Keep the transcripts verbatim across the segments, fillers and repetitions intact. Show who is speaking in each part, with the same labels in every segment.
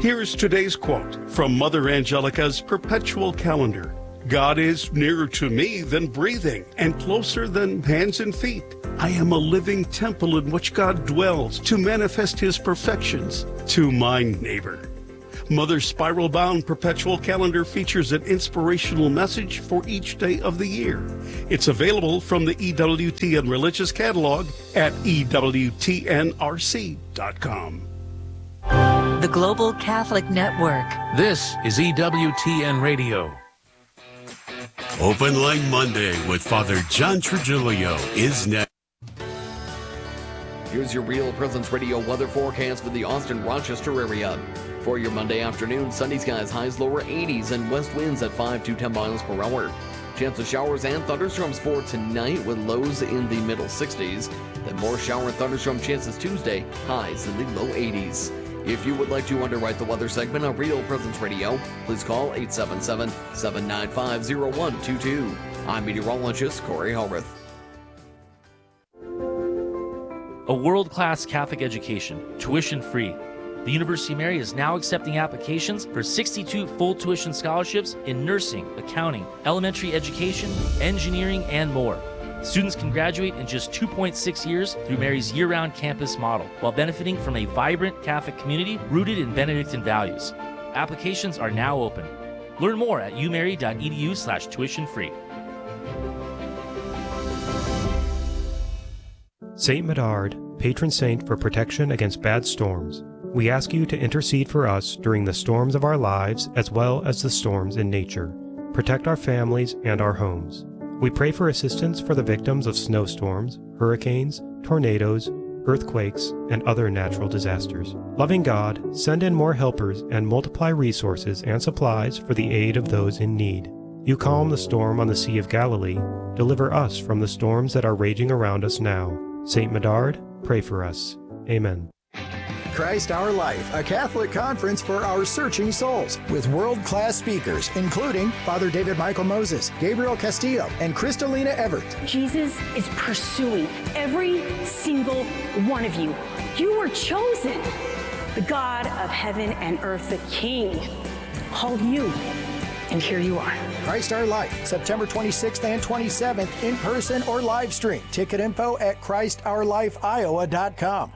Speaker 1: Here's today's quote from Mother Angelica's Perpetual Calendar. God is nearer to me than breathing and closer than hands and feet. I am a living temple in which God dwells to manifest his perfections to my neighbor. Mother's spiral-bound Perpetual Calendar features an inspirational message for each day of the year. It's available from the E W T N Religious Catalog at E W T N R C dot com.
Speaker 2: The Global Catholic Network.
Speaker 3: This is E W T N Radio.
Speaker 4: Open Line Monday with Father John Trujillo is next.
Speaker 5: Here's your Real Presence Radio weather forecast for the Austin-Rochester area. For your Monday afternoon, sunny skies, highs lower eighties, and west winds at five to ten miles per hour. Chance of showers and thunderstorms for tonight with lows in the middle sixties. Then more shower and thunderstorm chances Tuesday, highs in the low eighties. If you would like to underwrite the weather segment on Real Presence Radio, please call eight seven seven, seven nine five, zero one two two. I'm meteorologist Corey Hellrith.
Speaker 6: A world-class Catholic education, tuition-free. The University of Mary is now accepting applications for sixty-two full tuition scholarships in nursing, accounting, elementary education, engineering, and more. Students can graduate in just two point six years through Mary's year-round campus model, while benefiting from a vibrant Catholic community rooted in Benedictine values. Applications are now open. Learn more at u mary dot e d u slash tuition free.
Speaker 7: Saint Medard, patron saint for protection against bad storms. We ask you to intercede for us during the storms of our lives as well as the storms in nature. Protect our families and our homes. We pray for assistance for the victims of snowstorms, hurricanes, tornadoes, earthquakes, and other natural disasters. Loving God, send in more helpers and multiply resources and supplies for the aid of those in need. You calm the storm on the Sea of Galilee. Deliver us from the storms that are raging around us now. Saint Medard, pray for us. Amen.
Speaker 8: Christ Our Life, a Catholic conference for our searching souls, with world-class speakers, including Father David Michael Moses, Gabriel Castillo, and Kristalina Everett.
Speaker 9: Jesus is pursuing every single one of you. You were chosen. The God of heaven and earth, the King, called you, and here you are.
Speaker 8: Christ Our Life, September twenty-sixth and twenty-seventh, in person or live stream. Ticket info at Christ Our Life Iowa dot com.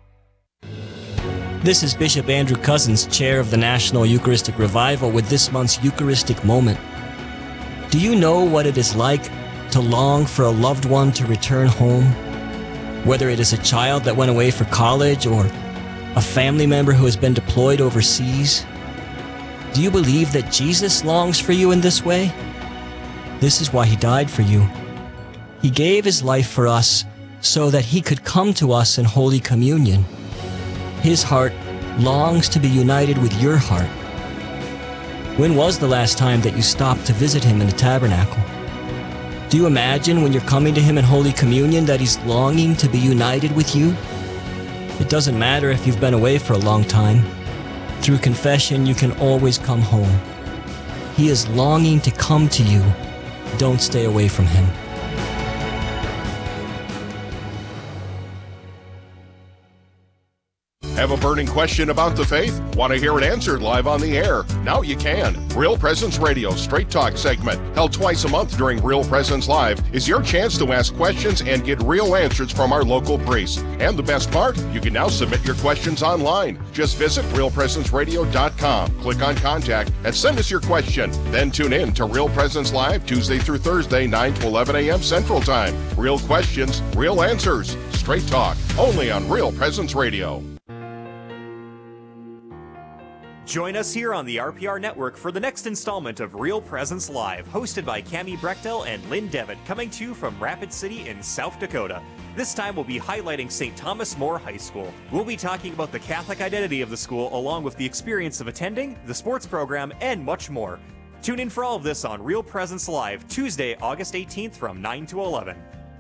Speaker 10: This is Bishop Andrew Cousins, chair of the National Eucharistic Revival, with this month's Eucharistic Moment. Do you know what it is like to long for a loved one to return home? Whether it is a child that went away for college or a family member who has been deployed overseas? Do you believe that Jesus longs for you in this way? This is why he died for you. He gave his life for us so that he could come to us in Holy Communion. His heart longs to be united with your heart. When was the last time that you stopped to visit him in the tabernacle? Do you imagine when you're coming to him in Holy Communion that he's longing to be united with you? It doesn't matter if you've been away for a long time. Through confession, you can always come home. He is longing to come to you. Don't stay away from him.
Speaker 11: Have a burning question about the faith? Want to hear it answered live on the air? Now you can. Real Presence Radio Straight Talk segment, held twice a month during Real Presence Live, is your chance to ask questions and get real answers from our local priests. And the best part, you can now submit your questions online. Just visit real presence radio dot com, click on Contact, and send us your question. Then tune in to Real Presence Live Tuesday through Thursday, nine to eleven a.m. Central Time. Real questions, real answers. Straight Talk, only on Real Presence Radio.
Speaker 12: Join us here on the R P R Network for the next installment of Real Presence Live, hosted by Cammie Brechtel and Lynn Devitt, coming to you from Rapid City in South Dakota. This time we'll be highlighting Saint Thomas More High School. We'll be talking about the Catholic identity of the school, along with the experience of attending, the sports program, and much more. Tune in for all of this on Real Presence Live, Tuesday, August eighteenth from nine to eleven.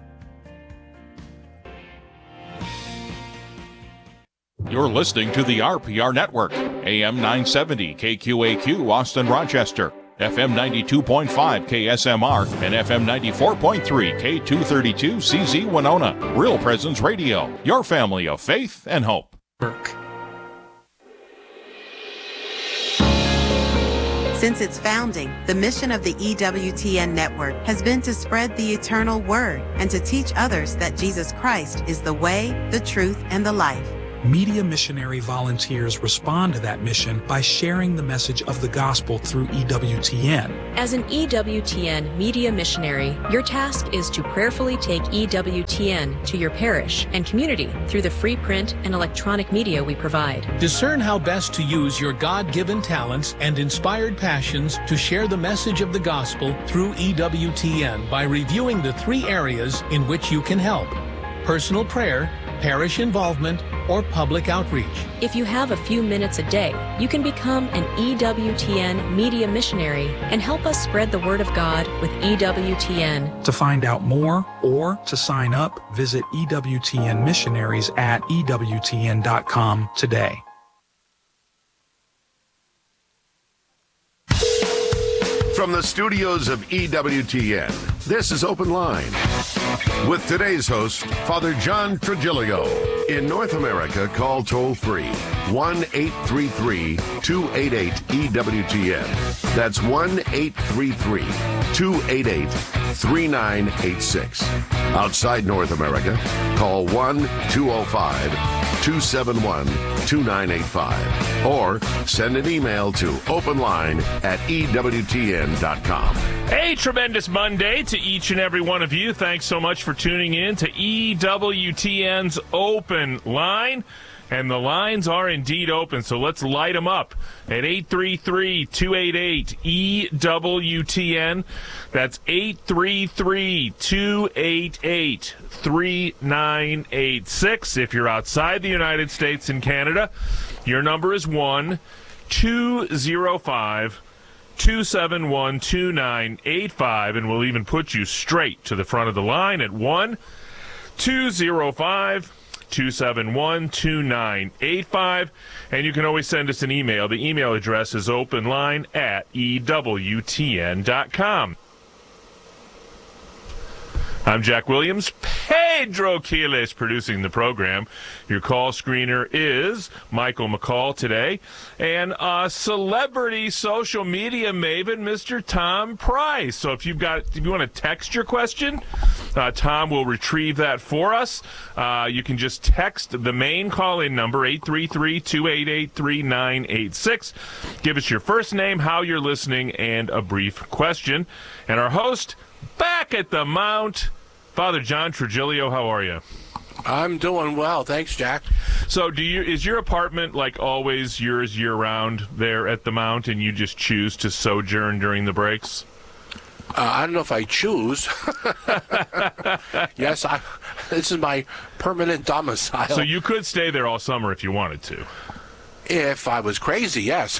Speaker 13: You're listening to the R P R Network, A M nine seventy K Q A Q Austin Rochester, F M ninety-two point five K S M R, and F M ninety-four point three K two thirty-two C Z Winona. Real Presence Radio, your family of faith and hope.
Speaker 14: Burke. Since its founding, the mission of the E W T N Network has been to spread the eternal word and to teach others that Jesus Christ is the way, the truth, and the life.
Speaker 15: Media missionary volunteers respond to that mission by sharing the message of the gospel through E W T N.
Speaker 16: As an E W T N media missionary, your task is to prayerfully take E W T N to your parish and community through the free print and electronic media we provide.
Speaker 3: Discern how best to use your God-given talents and inspired passions to share the message of the gospel through E W T N by reviewing the three areas in which you can help: personal prayer, parish involvement, or public outreach.
Speaker 16: If you have a few minutes a day, you can become an E W T N media missionary and help us spread the word of God with E W T N.
Speaker 15: To find out more or to sign up, visit E W T N missionaries at E W T N dot com today.
Speaker 17: From the studios of E W T N, this is Open Line. With today's host, Father John Trigilio. In North America, call toll-free one eight three three, two eight eight, E W T N. That's one eight three three, two eight eight, three nine eight six. Outside North America, call one two oh five, two seven one, two nine eight five. Or send an email to openline at E W T N dot com.
Speaker 18: A tremendous Monday to each and every one of you. Thanks so much for tuning in to E W T N's Open Line. And the lines are indeed open, so let's light them up at eight three three, two eight eight, E W T N. That's eight three three, two eight eight, three nine eight six. If you're outside the United States and Canada, your number is one two oh five, two seven one, two nine eight five, and we'll even put you straight to the front of the line at one two oh five, two seven one, two nine eight five, and you can always send us an email. The email address is openline at E W T N dot com. I'm Jack Williams. Pedro Quiles producing the program. Your call screener is Michael McCall today. And uh, celebrity social media maven, Mister Tom Price. So if you've got, if you want to text your question, uh, Tom will retrieve that for us. Uh, you can just text the main call-in number, eight three three, two eight eight, three nine eight six. Give us your first name, how you're listening, and a brief question. And our host, back at the Mount, Father John Trigilio, how are you?
Speaker 19: I'm doing well, thanks, Jack.
Speaker 18: So, do you is your apartment like always yours year-round there at the Mount, and you just choose to sojourn during the breaks?
Speaker 19: Uh, I don't know if I choose. Yes, I, this is my permanent domicile.
Speaker 18: So you could stay there all summer if you wanted to.
Speaker 19: If I was crazy, yes.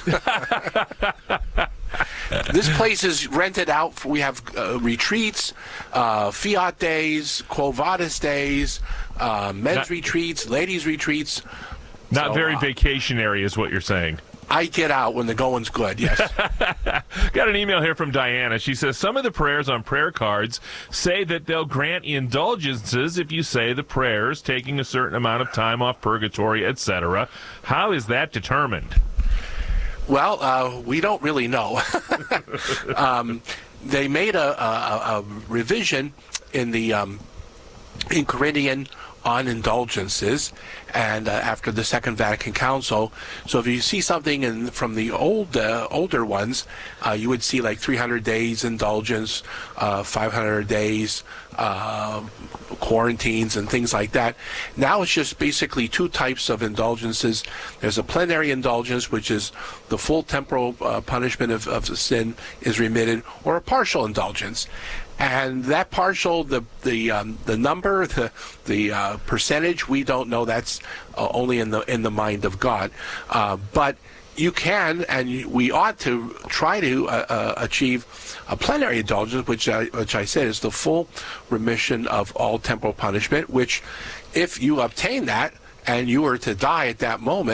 Speaker 19: This place is rented out. For, we have uh, retreats, uh, Fiat days, Quo Vadis days, uh, men's not, retreats, ladies' retreats.
Speaker 18: Not so, very
Speaker 19: uh,
Speaker 18: vacationary is what you're saying.
Speaker 19: I get out when the going's good, yes.
Speaker 18: Got an email here from Diana. She says, some of the prayers on prayer cards say that they'll grant indulgences if you say the prayers, taking a certain amount of time off purgatory, et cetera. How is that determined?
Speaker 19: Well, uh, we don't really know. um, they made a, a, a revision in the um, in Corinthian on indulgences, and uh, after the Second Vatican Council. So if you see something in, from the old uh, older ones, uh, you would see like three hundred days indulgence, uh, five hundred days uh, quarantines, and things like that. Now it's just basically two types of indulgences. There's a plenary indulgence, which is the full temporal uh, punishment of, of the sin is remitted, or a partial indulgence. And that partial, the the um, the number, the the uh, percentage, we don't know. That's uh, only in the in the mind of God. Uh, but you can, and we ought to try to uh, uh, achieve a plenary indulgence, which I, which I said is the full remission of all temporal punishment. Which, if you obtain that and you were to die at that moment,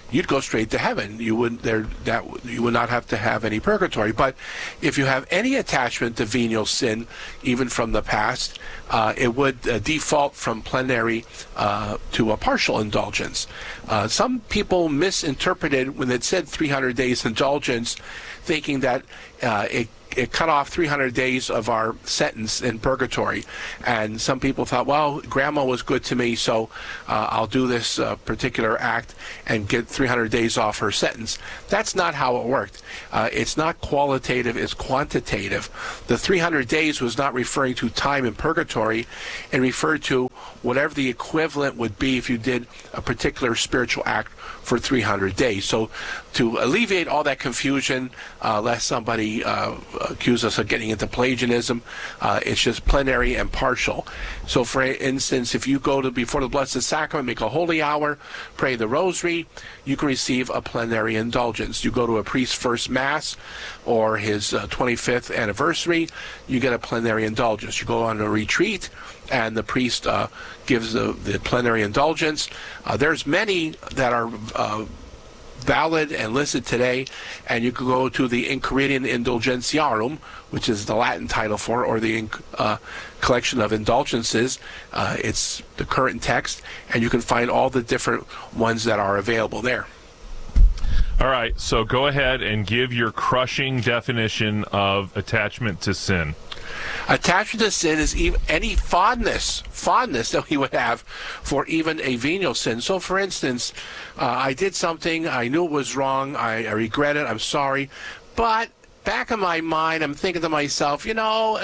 Speaker 19: you'd go straight to heaven. You would there that you would not have to have any purgatory. But if you have any attachment to venial sin, even from the past, uh, it would uh, default from plenary uh, to a partial indulgence. Uh, some people misinterpreted when it said three hundred days indulgence, thinking that uh, it it cut off three hundred days of our sentence in purgatory. And some people thought, well, grandma was good to me, so uh, I'll do this uh, particular act and get three hundred days off her sentence. That's not how it worked. Uh, it's not qualitative, it's quantitative. The three hundred days was not referring to time in purgatory. It referred to whatever the equivalent would be if you did a particular spiritual act for three hundred days. So to alleviate all that confusion, uh, lest somebody uh, accuse us of getting into Pelagianism, uh, it's just plenary and partial. So for instance, if you go to before the Blessed Sacrament, make a holy hour, pray the rosary, you can receive a plenary indulgence. You go to a priest's first Mass or his uh, twenty-fifth anniversary, you get a plenary indulgence. You go on a retreat, and the priest uh, gives the, the plenary indulgence. Uh, there's many that are uh, valid and listed today, and you can go to the Enchiridion Indulgentiarum, which is the Latin title for, or the uh, collection of indulgences. Uh, it's the current text, and you can find all the different ones that are available there.
Speaker 18: All right, so go ahead and give your crushing definition of attachment to sin.
Speaker 19: Attachment to sin is even any fondness, fondness that we would have for even a venial sin. So, for instance, uh, I did something, I knew it was wrong, I, I regret it, I'm sorry, but back in my mind, I'm thinking to myself, you know,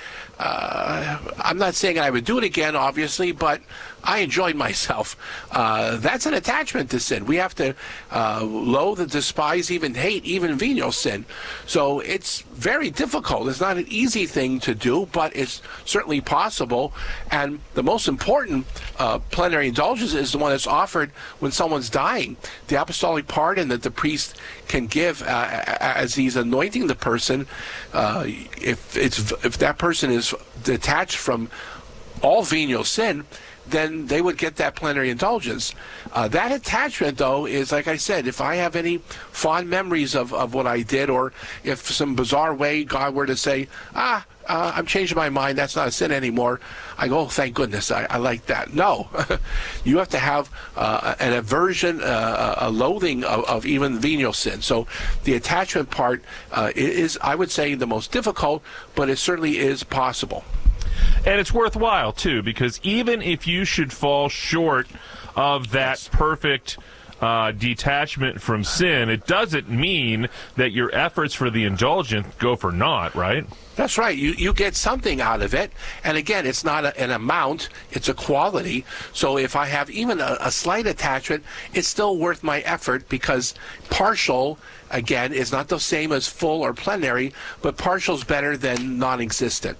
Speaker 19: uh, I'm not saying I would do it again, obviously, but I enjoyed myself. Uh, that's an attachment to sin. We have to uh, loathe and despise, even hate, even venial sin. So it's very difficult. It's not an easy thing to do, but it's certainly possible. And the most important uh, plenary indulgence is the one that's offered when someone's dying. The apostolic pardon that the priest can give uh, as he's anointing the person, uh, if it's if that person is detached from all venial sin, then they would get that plenary indulgence. Uh, that attachment, though, is, like I said, if I have any fond memories of, of what I did, or if some bizarre way God were to say, ah, uh, I'm changing my mind, that's not a sin anymore, I go, oh, thank goodness, I, I like that. No. You have to have uh, an aversion, uh, a loathing of, of even venial sin. So the attachment part uh, is, I would say, the most difficult, but it certainly is possible.
Speaker 18: And it's worthwhile, too, because even if you should fall short of that yes. perfect uh, detachment from sin, it doesn't mean that your efforts for the indulgence go for naught, right?
Speaker 19: That's right. You you get something out of it. And again, it's not a, an amount, it's a quality. So if I have even a, a slight attachment, it's still worth my effort, because partial, again, is not the same as full or plenary, but partial is better than non-existent.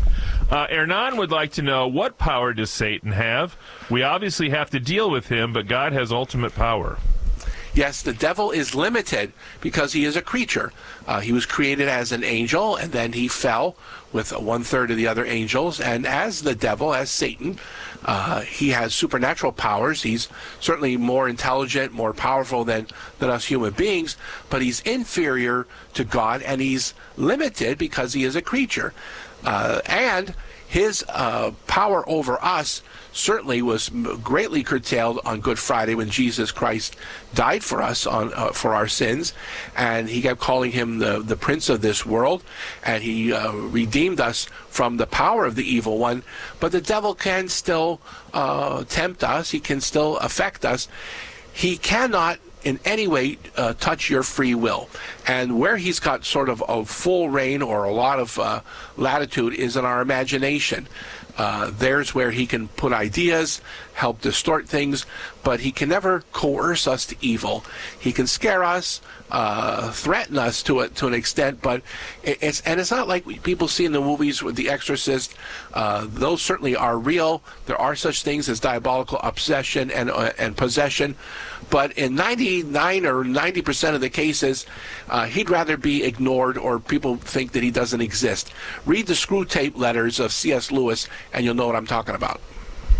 Speaker 18: Uh, Hernan would like to know, what power does Satan have? We obviously have to deal with him, but God has ultimate power.
Speaker 19: Yes, the devil is limited because he is a creature. Uh, he was created as an angel, and then he fell with one-third of the other angels. And as the devil, as Satan, uh, he has supernatural powers. He's certainly more intelligent, more powerful than, than us human beings, but he's inferior to God, and he's limited because he is a creature. Uh, and his uh, power over us certainly was greatly curtailed on Good Friday when Jesus Christ died for us on uh, for our sins, and he kept calling him the, the prince of this world, and he uh, redeemed us from the power of the evil one. But the devil can still uh, tempt us. He can still affect us. He cannot in any way uh, touch your free will. And where he's got sort of a full reign or a lot of uh, latitude is in our imagination. Uh, there's where he can put ideas, help distort things, but he can never coerce us to evil. He can scare us, uh, threaten us to a, to an extent, but it's and it's not like people see in the movies with The Exorcist. Uh, those certainly are real. There are such things as diabolical obsession and uh, and possession, but in ninety-nine or ninety percent of the cases, uh, he'd rather be ignored, or people think that he doesn't exist. Read the Screw Tape Letters of C S Lewis, and you'll know what I'm talking about.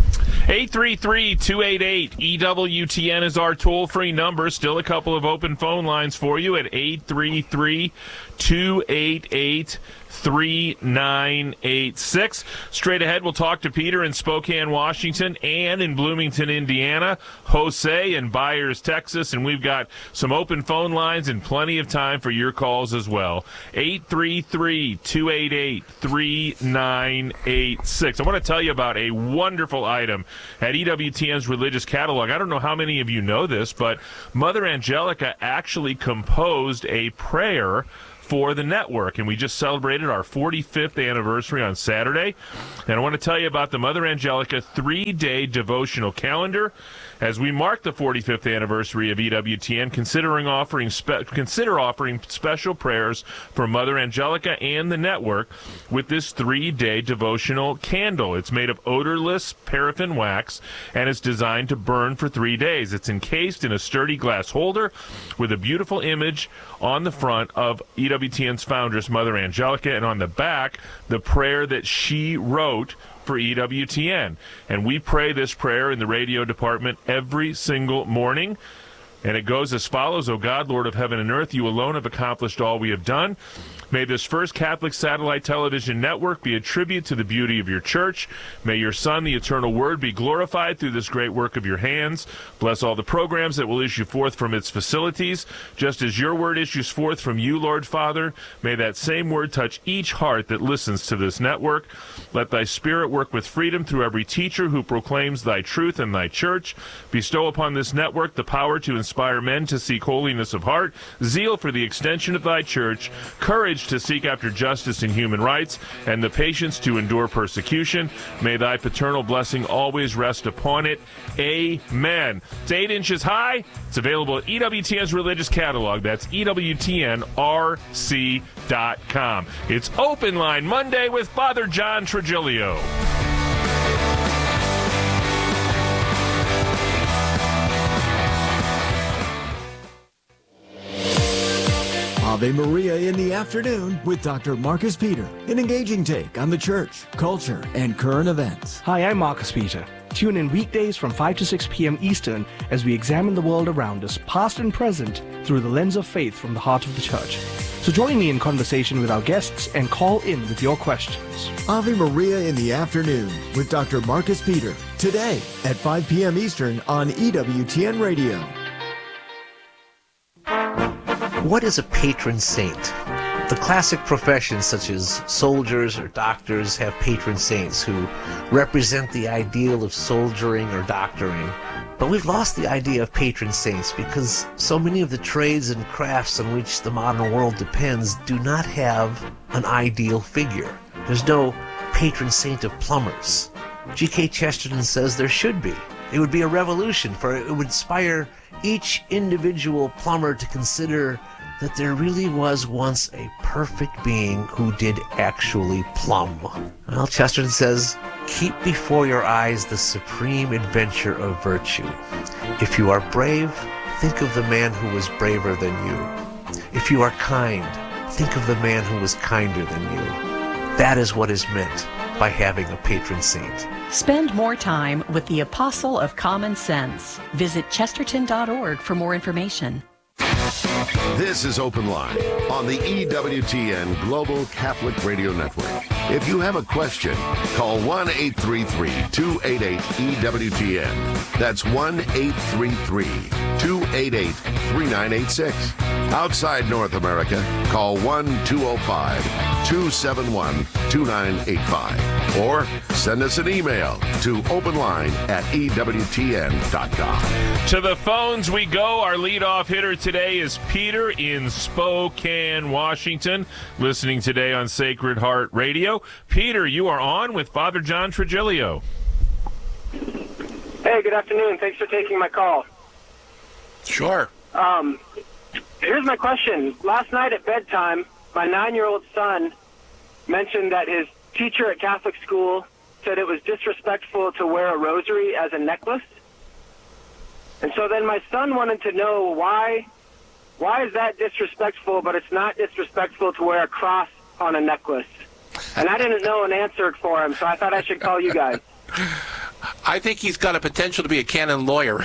Speaker 18: eight three three, two eight eight, E W T N is our toll-free number. Still a couple of open phone lines for you at eight three three, two eight eight, three nine eight six. Straight ahead, we'll talk to Peter in Spokane, Washington, Ann in Bloomington, Indiana, Jose in Byers, Texas, and we've got some open phone lines and plenty of time for your calls as well. eight three three, two eight eight, three nine eight six. I want to tell you about a wonderful item at E W T N's Religious Catalog. I don't know how many of you know this, but Mother Angelica actually composed a prayer for the network, and we just celebrated our forty-fifth anniversary on Saturday. And I want to tell you about the Mother Angelica three-day devotional calendar. As we mark the forty-fifth anniversary of E W T N, considering offering spe- consider offering special prayers for Mother Angelica and the network with this three-day devotional candle. It's made of odorless paraffin wax, and it's designed to burn for three days. It's encased in a sturdy glass holder with a beautiful image on the front of E W T N's foundress, Mother Angelica, and on the back, the prayer that she wrote for E W T N. And we pray this prayer in the radio department every single morning. And it goes as follows: O God, Lord of heaven and earth, you alone have accomplished all we have done. May this first Catholic satellite television network be a tribute to the beauty of your church. May your Son, the eternal Word, be glorified through this great work of your hands. Bless all the programs that will issue forth from its facilities. Just as your word issues forth from you, Lord Father, may that same word touch each heart that listens to this network. Let thy Spirit work with freedom through every teacher who proclaims thy truth and thy church. Bestow upon this network the power to inspire men to seek holiness of heart, zeal for the extension of thy church, courage to seek after justice and human rights, and the patience to endure persecution. May thy paternal blessing always rest upon it. Amen. It's eight inches high. It's available at E W T N's Religious Catalog. That's E W T N R C dot com. It's Open Line Monday with Father John Trigilio.
Speaker 20: Ave Maria in the afternoon with Doctor Marcus Peter, an engaging take on the church, culture, and current events.
Speaker 21: Hi, I'm Marcus Peter. Tune in weekdays from five to six p.m. Eastern as we examine the world around us, past and present, through the lens of faith from the heart of the church. So join me in conversation with our guests and call in with your questions.
Speaker 20: Ave Maria in the afternoon with Doctor Marcus Peter, today at five p.m. Eastern on E W T N Radio.
Speaker 22: What is a patron saint? The classic professions such as soldiers or doctors have patron saints who represent the ideal of soldiering or doctoring. But we've lost the idea of patron saints because so many of the trades and crafts on which the modern world depends do not have an ideal figure. There's no patron saint of plumbers. G K Chesterton says there should be. It would be a revolution, for it would inspire each individual plumber to consider that there really was once a perfect being who did actually plumb. Well, Chesterton says, keep before your eyes the supreme adventure of virtue. If you are brave, think of the man who was braver than you. If you are kind, think of the man who was kinder than you. That is what is meant by having a patron saint.
Speaker 2: Spend more time with the Apostle of Common Sense. Visit chesterton dot org for more information.
Speaker 17: This is Open Line on the E W T N Global Catholic Radio Network. If you have a question, call one eight three three, two eight eight, E W T N. That's one eight three three, two eight eight, three nine eight six. Outside North America, call one two oh five, two seven one, two nine eight five. Or send us an email to openline at E W T N dot com.
Speaker 18: To the phones we go. Our leadoff hitter today is Peter in Spokane, Washington, listening today on Sacred Heart Radio. Peter, you are on with Father John Trigilio.
Speaker 23: Hey, good afternoon. Thanks for taking my call.
Speaker 19: Sure.
Speaker 23: Um, here's my question. Last night at bedtime, my nine-year-old son mentioned that his teacher at Catholic school said it was disrespectful to wear a rosary as a necklace. And so then my son wanted to know why why is that disrespectful, but it's not disrespectful to wear a cross on a necklace. And I didn't know an answer for him, so I thought I should call you guys.
Speaker 19: I think he's got a potential to be a canon lawyer.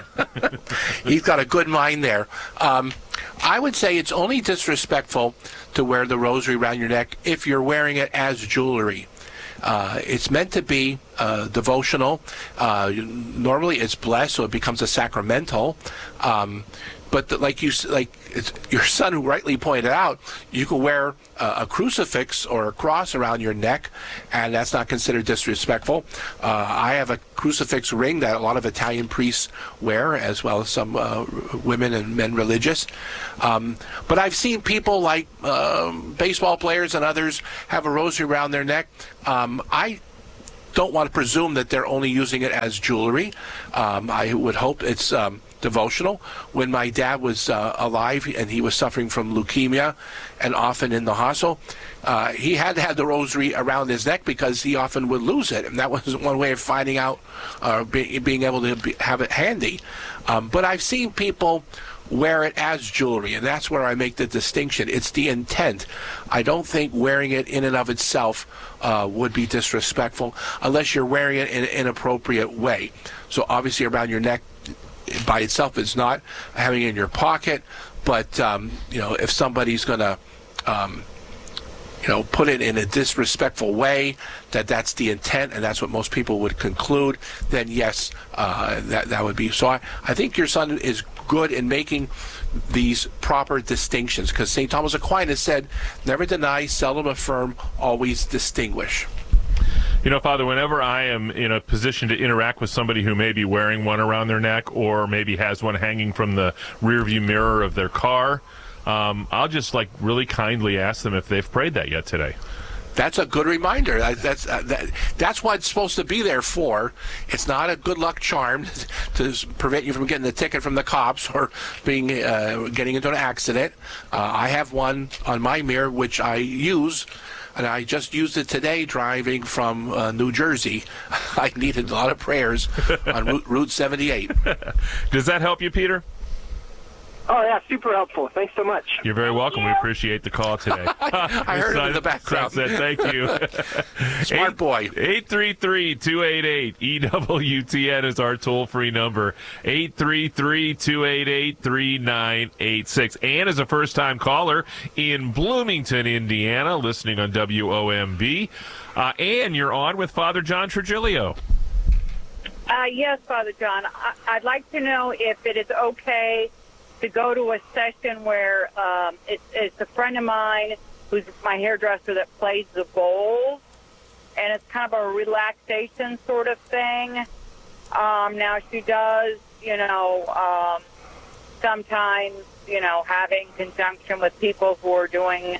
Speaker 19: He's got a good mind there. Um, I would say it's only disrespectful to wear the rosary around your neck if you're wearing it as jewelry. Uh, it's meant to be uh, devotional. Uh, normally it's blessed, so it becomes a sacramental. Um, but the, like you, like it's, your son rightly pointed out, you can wear a, a crucifix or a cross around your neck, and that's not considered disrespectful. Uh, I have a crucifix ring that a lot of Italian priests wear, as well as some uh, women and men religious. Um, but I've seen people like um, baseball players and others have a rosary around their neck. Um, I don't want to presume that they're only using it as jewelry. Um, I would hope it's um, devotional. When my dad was uh, alive and he was suffering from leukemia and often in the hospital, uh, he had to have the rosary around his neck because he often would lose it. And that was one way of finding out, uh, be, being able to be, have it handy. Um, but I've seen people wear it as jewelry, and that's where I make the distinction. It's the intent. I don't think wearing it in and of itself uh, would be disrespectful unless you're wearing it in an inappropriate way. So obviously around your neck by itself is not. Having it in your pocket, but um, you know, if somebody's going to um, you know, put it in a disrespectful way, that that's the intent, and that's what most people would conclude, then yes, uh, that that would be. So I, I think your son is good in making these proper distinctions, because Saint Thomas Aquinas said, never deny, seldom affirm, always distinguish.
Speaker 18: You know, Father, whenever I am in a position to interact with somebody who may be wearing one around their neck or maybe has one hanging from the rearview mirror of their car, um, I'll just like really kindly ask them if they've prayed that yet today.
Speaker 19: That's a good reminder. That's uh, that, that's what it's supposed to be there for. It's not a good luck charm to prevent you from getting the ticket from the cops or being uh, getting into an accident. Uh, I have one on my mirror which I use, and I just used it today driving from uh, New Jersey. I needed a lot of prayers on Route, Route seventy-eight.
Speaker 18: Does that help you, Peter?
Speaker 23: Oh, yeah, super helpful. Thanks so much.
Speaker 18: You're very welcome. We appreciate the call today.
Speaker 19: I heard it in the background.
Speaker 18: Thank you.
Speaker 19: Smart
Speaker 18: Eight,
Speaker 19: boy.
Speaker 18: eight three three, two eight eight, E W T N is our toll-free number. eight three three, two eight eight, three nine eight six. Ann is a first-time caller in Bloomington, Indiana, listening on W O M B. Uh, Ann, you're on with Father John Trigilio.
Speaker 1: Uh, yes, Father John. I- I'd like to know if it is okay to go to a session where um, it's, it's a friend of mine who's my hairdresser that plays the bowls, and it's kind of a relaxation sort of thing. Um, now, she does, you know, um, sometimes, you know, having conjunction with people who are doing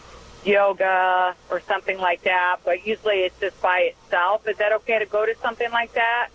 Speaker 1: yoga or something like that, but usually it's just by itself. Is that okay to go to something like that?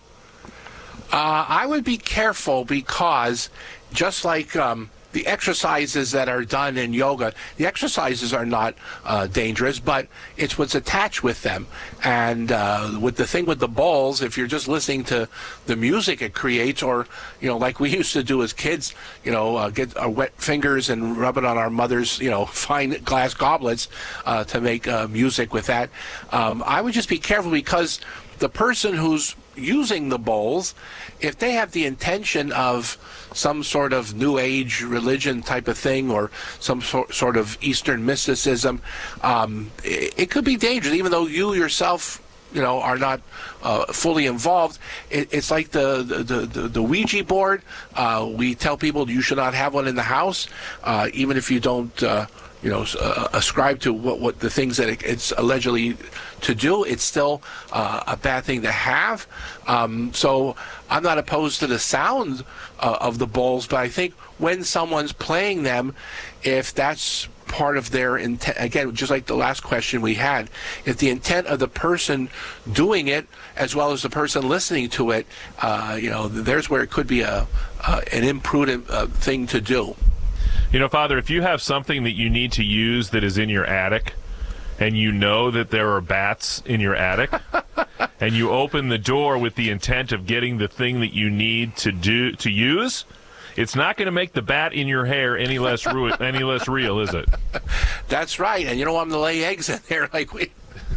Speaker 19: Uh, I would be careful because just like um, the exercises that are done in yoga, the exercises are not uh, dangerous, but it's what's attached with them. And uh, with the thing with the bowls, if you're just listening to the music it creates, or, you know, like we used to do as kids, you know, uh, get our wet fingers and rub it on our mother's, you know, fine glass goblets uh, to make uh, music with that. Um, I would just be careful because the person who's using the bowls, if they have the intention of some sort of New Age religion type of thing or some so, sort of Eastern mysticism, um, it, it could be dangerous, even though you yourself, you know, are not uh, fully involved. It, it's like the the, the, the Ouija board. Uh, we tell people you should not have one in the house, uh, even if you don't uh, you know, uh, ascribe to what, what the things that it, it's allegedly to do. It's still uh, a bad thing to have. Um, so I'm not opposed to the sound uh, of the bowls, but I think when someone's playing them, if that's part of their intent, again, just like the last question we had, if the intent of the person doing it as well as the person listening to it, uh, you know, there's where it could be a uh, an imprudent uh, thing to do.
Speaker 18: You know, Father, if you have something that you need to use that is in your attic, and you know that there are bats in your attic, and you open the door with the intent of getting the thing that you need to do to use, it's not going to make the bat in your hair any less ru- any less real, is it?
Speaker 19: That's right, and you don't want them to lay eggs in there like we.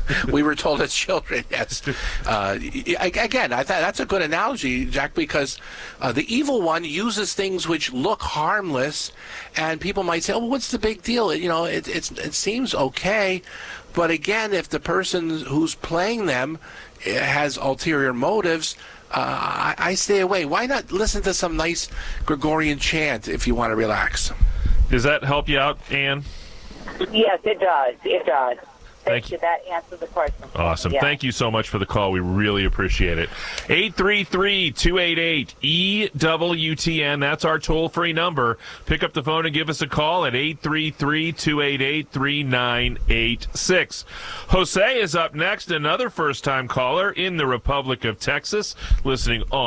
Speaker 19: we were told as children, yes. Uh, again, I thought that's a good analogy, Jack, because uh, the evil one uses things which look harmless, and people might say, "Oh, well, what's the big deal?" You know, it, it's, it seems okay, but again, if the person who's playing them has ulterior motives, uh, I, I stay away. Why not listen to some nice Gregorian chant if you want to relax?
Speaker 18: Does that help you out, Ann?
Speaker 4: Yes, it does. It does.
Speaker 18: Thank
Speaker 4: Thank you. That answers the question.
Speaker 18: Awesome.
Speaker 4: Yeah.
Speaker 18: Thank you so much for the call. We really appreciate it. eight three three, two eight eight, E W T N. That's our toll-free number. Pick up the phone and give us a call at eight three three, two eight eight, three nine eight six. Jose is up next, another first-time caller in the Republic of Texas, listening on